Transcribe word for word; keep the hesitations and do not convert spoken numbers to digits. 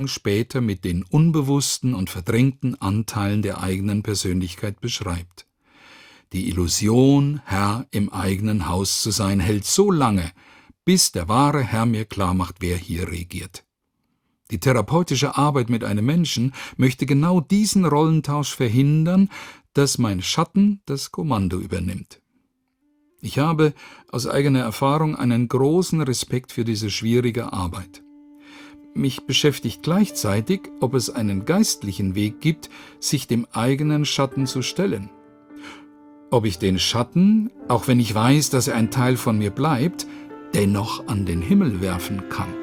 später mit den unbewussten und verdrängten Anteilen der eigenen Persönlichkeit beschreibt. Die Illusion, Herr im eigenen Haus zu sein, hält so lange, bis der wahre Herr mir klarmacht, wer hier regiert. Die therapeutische Arbeit mit einem Menschen möchte genau diesen Rollentausch verhindern, dass mein Schatten das Kommando übernimmt. Ich habe aus eigener Erfahrung einen großen Respekt für diese schwierige Arbeit. Mich beschäftigt gleichzeitig, ob es einen geistlichen Weg gibt, sich dem eigenen Schatten zu stellen. Ob ich den Schatten, auch wenn ich weiß, dass er ein Teil von mir bleibt, dennoch an den Himmel werfen kann.